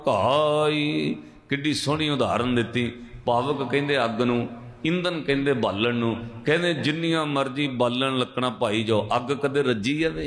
घाई किड्डी सोहनी उदाहरण दिती। पावक कहंदे अग नूं, ईंधन कहंदे बालण नूं। कहंदे जिन्नियां मर्जी बालण लकड़ा पाई जाओ, अग कदे रजी जावे?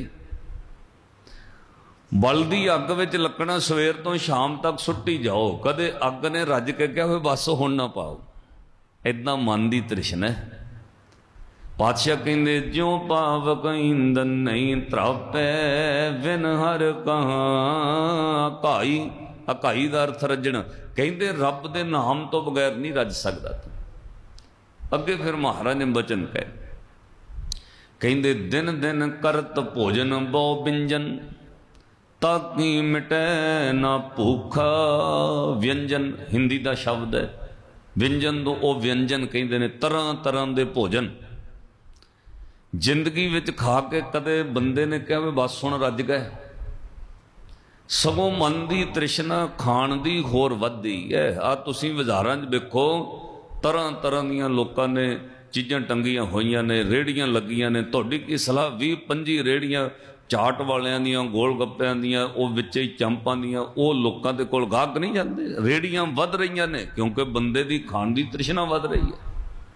बलदी अग विच लकड़ा सवेर तो शाम तक सुट्टी जाओ, कदे अग ने रज के कहा हुए बस हुण ना पाओ। इदां मन की तृष्णा है। पातशाह कहंदे ज्यों पावक ईंधन नहीं त्रापै, विन हर कहाँ घाई। अकाई का अर्थ रजण। कहंदे रब दे नाम तो बगैर नहीं रज सकदा तू। अगे फिर महाराज ने बचन कहे, कहंदे दिन दिन करत भोजन बहु व्यंजन, ताकि मिटे ना भूखा। व्यंजन हिंदी का शब्द है। व्यंजन तो वह व्यंजन कहते हैं तरह तरह के भोजन। जिंदगी विच खा के कदे बंदे ने कहा बस हुण रज गए। सगों मन की तृष्णा खाण की होर वधदी है। आ तुसीं बाज़ारां च वेखो, तरह तरह दियां लोकां ने चीज़ां टंगियां होईयां ने, रेहड़ियां लगियां ने। तुहाडी की सलाह 20-25 रेहड़ियां चाट वालियां दियां, गोल गप्पियां दियां, वो विच ही चंपां दियां, वो लोकां दे कोल गाहक नहीं जांदे। रेहड़ियां वध रहीयां ने क्योंकि बंदे दी खाण दी तृष्णा वध रही है।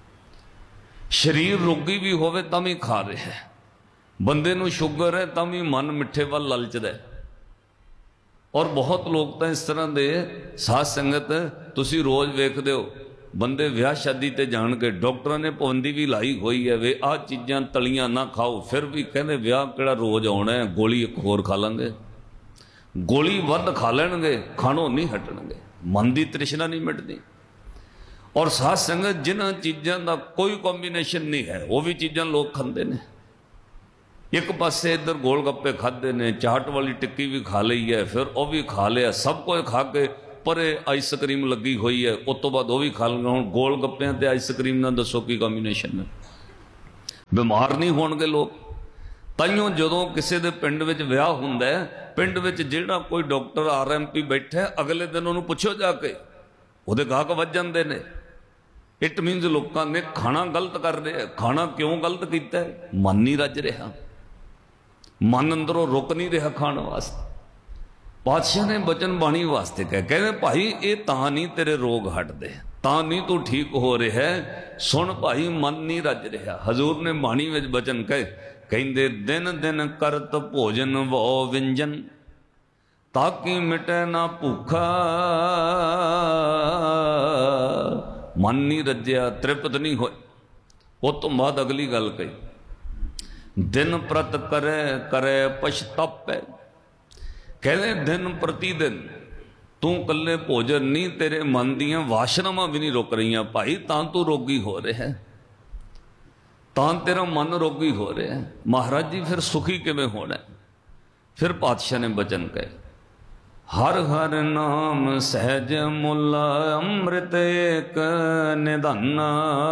शरीर रोगी भी होवे तां भी खा रहा है, बंदे नूं शुगर है तां भी मन मिठे वल ललचदा है। और बहुत लोग तो इस तरह के साध संगत तुसीं रोज़ वेखदे हो, बंदे विआह शादी ते जाण के डॉक्टरां ने पाबंदी भी लाई हुई है वे आ चीज़ां तलियां ना खाओ, फिर भी कहंदे विआह किहड़ा रोज़ आउणा है, गोली एक होर खा लांगे। गोली वध खा लैणगे, खाणों नहीं हटणगे, मन की तृष्णा नहीं मिटदी। और साध संगत जिन्हां चीज़ां दा कोई कॉम्बीनेशन नहीं है, वो भी चीज़ां लोग खांदे ने। एक पासे इधर गोल गप्पे खाधे ने, चाट वाली टिक्की भी खा ली है, फिर वह भी खा लिया, सब कुछ खा के परे आइसक्रीम लगी हुई है, उस तो बाद वह भी खा लेंगे। हुण गोल गप्पियां ते आइसक्रीम ना दसो की कॉम्बीनेशन है। बीमार नहीं होणगे लोग। ताइयों जदों किसी दे पिंड विच विआह हुंदा है, पिंड विच जिहड़ा कोई डॉक्टर RMP बैठा है, अगले दिन उन्होंने पुछो जाके, उहदे गाहक वध जांदे ने। इट मीनस लोगों ने खाना गलत कर रहे हैं। खाना क्यों गलत किया है? मन नहीं रज रहा, मन अंदरों रुक नहीं रहा खाने वास्ते। पातशाह ने बचन बाणी वास्ते कहा, कहते भाई ये तां नहीं तेरे रोग हटते, तां नहीं तू ठीक हो रहा है। सुन भाई मन नहीं रज रहा। हजूर ने बाणी में बचन कहे, कहते दिन दिन करत भोजन वो व्यंजन, ताकि मिटे ना भूखा। मन नहीं रज्या, तृप्त नहीं हो। उस तो बाद अगली गल कही, दिन प्रत करे करे पछतापे। कहते दिन प्रति दिन तू कल्ले भोजन नहीं, तेरे मन दियां वासनावां भी नहीं रुक रही भाई, तां तू रोगी हो रहा है, तां तेरा मन रोगी हो रहा है। महाराज जी फिर सुखी किवें होना है? फिर पातशाह ने बचन कहे, हर हर नाम सहज मुल अमृत एक निधाना।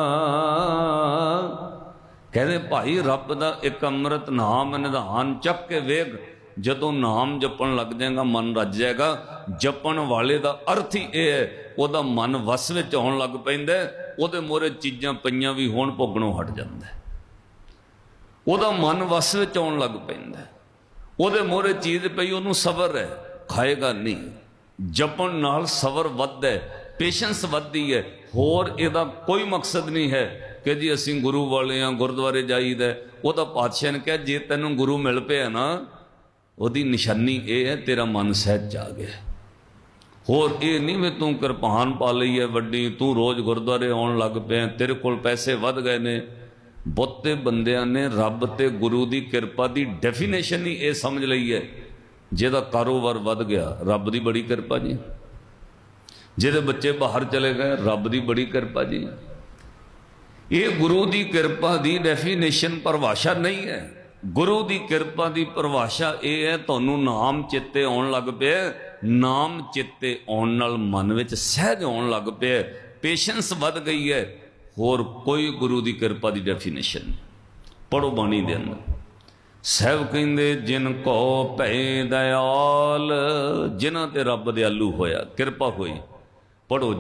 कहते भाई रब का एक अमृत नाम निधान चक के वेग, जदों नाम जपन लग जाएगा मन रज जाएगा। जपन वाले का अर्थ ही यह है, वह मन वस विच आउण लग पैंदा, उहदे मोहरे चीज़ां पईयां भी होण भोगणों हट जांदा। वह मन वस विच आउण लग पैंदा, उहदे मोहरे चीज़ पई उहनूं सबर है, खाएगा नहीं। जपन नाल सबर वधदा है, पेशेंस वधदी है। होर इहदा कोई मकसद नहीं है कि जी असीं गुरु वाले हाँ, गुरुद्वारे जाईदा। वह पातशाह ने कहा जे तैनूं गुरु मिल पिया ना, ਉਹਦੀ निशानी ये है तेरा मन सहज च आ गया। होर ये नहीं भी तू किरपान पा लई है वड्डी, तू रोज़ गुरुद्वारे आउण लग पे, तेरे कोल पैसे वध गए ने। बहुते बंदियां ने रब ते गुरु की किरपा की डेफिनेशन ही ये समझ लई है, जिहदा कारोबार वध गया रब की बड़ी किरपा जी, जिहदे बच्चे बाहर चले गए रब की बड़ी किरपा जी। ये गुरु की किरपा की डेफिनेशन परिभाषा नहीं है। गुरु की किरपा की परिभाषा यह है, तुहानूं नाम चेते आउण लग पे, नाम चेते आउण नाल मन विच सहज आउण लग पे, पेशेंस वध गई है। होर कोई गुरु की किरपा की डेफिनेशन। पढ़ो बाणी दे अंदर साहब कहंदे, जिन को भै दयाल, जिन्हां ते रब दयालु होया, किरपा हुई। पढ़ो